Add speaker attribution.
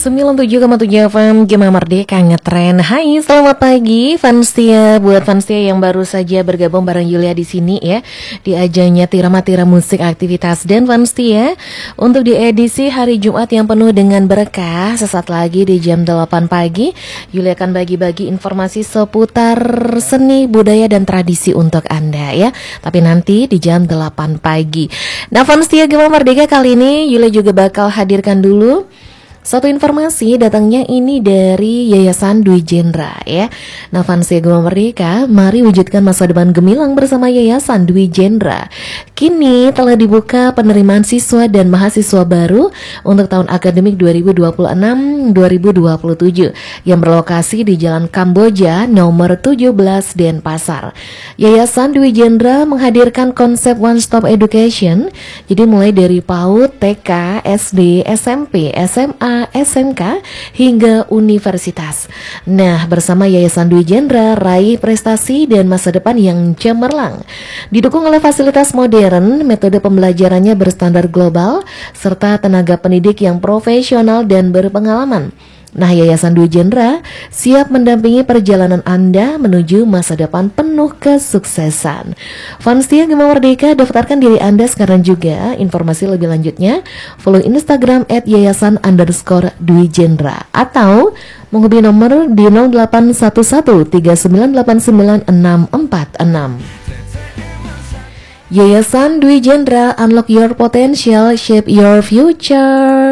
Speaker 1: 97,7 FM Gema Merdeka ngetren. Hai, selamat pagi Fansia. Buat Fansia yang baru saja bergabung bareng Yulia di sini ya, di ajangnya Tirama-Tira Musik Aktivitas dan Fansia untuk di edisi hari Jumat yang penuh dengan berkah. Sesaat lagi di jam 8 pagi Yulia akan bagi-bagi informasi seputar seni, budaya dan tradisi untuk Anda ya. Tapi nanti di jam 8 pagi. Nah, Fansia Gema Merdeka kali ini Yulia juga bakal hadirkan dulu satu informasi, datangnya ini dari Yayasan Dwi Jendra ya. Nah, Fansia Gema Merdeka, mari wujudkan masa depan gemilang bersama Yayasan Dwi Jendra. Kini telah dibuka penerimaan siswa dan mahasiswa baru untuk tahun akademik 2026-2027 yang berlokasi di Jalan Kamboja nomor 17 Denpasar. Yayasan Dwi Jendra menghadirkan konsep one stop education. Jadi mulai dari PAUD, TK, SD, SMP, SMA, SMK hingga universitas. Nah, bersama Yayasan Dwi Jendra, raih prestasi dan masa depan yang cemerlang. Didukung oleh fasilitas modern, metode pembelajarannya berstandar global, serta tenaga pendidik yang profesional dan berpengalaman. Nah, Yayasan Dwi Jendra siap mendampingi perjalanan Anda menuju masa depan penuh kesuksesan. Fansia Gema Merdeka, daftarkan diri Anda sekarang juga. Informasi lebih lanjutnya follow Instagram @yayasan_Dwi Jendra atau menghubungi nomor di 081139894646. Yayasan Dwi Jendra, unlock your potential, shape your future.